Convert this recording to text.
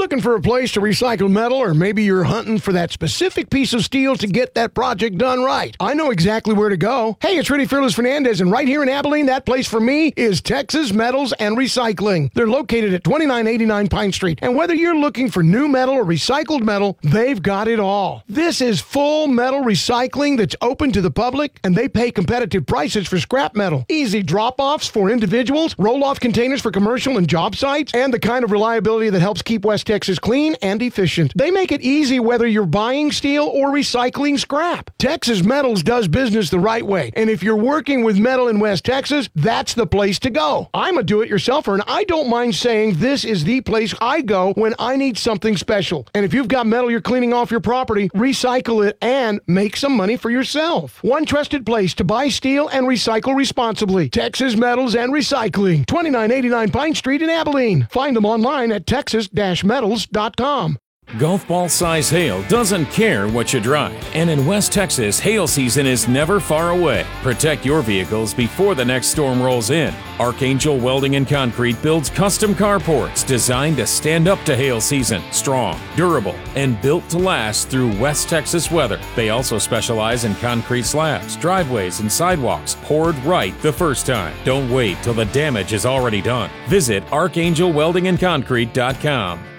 looking for a place to recycle metal, or maybe you're hunting for that specific piece of steel to get that project done right, I know exactly where to go. Hey, it's Rudy Fearless Fernandez, and right here in Abilene, that place for me is Texas Metals and Recycling. They're located at 2989 Pine Street, and whether you're looking for new metal or recycled metal, they've got it all. This is full metal recycling that's open to the public, and they pay competitive prices for scrap metal. Easy drop-offs for individuals, roll-off containers for commercial and job sites, and the kind of reliability that helps keep West Texas clean and efficient. They make it easy whether you're buying steel or recycling scrap. Texas Metals does business the right way, and if you're working with metal in West Texas, that's the place to go. I'm a do-it-yourselfer, and I don't mind saying this is the place I go when I need something special. And if you've got metal you're cleaning off your property, recycle it and make some money for yourself. One trusted place to buy steel and recycle responsibly. Texas Metals and Recycling, 2989 Pine Street in Abilene. Find them online at texas-metals.com. Golf ball size hail doesn't care what you drive. And in West Texas, hail season is never far away. Protect your vehicles before the next storm rolls in. Archangel Welding and Concrete builds custom carports designed to stand up to hail season. Strong, durable, and built to last through West Texas weather. They also specialize in concrete slabs, driveways, and sidewalks poured right the first time. Don't wait till the damage is already done. Visit archangelweldingandconcrete.com.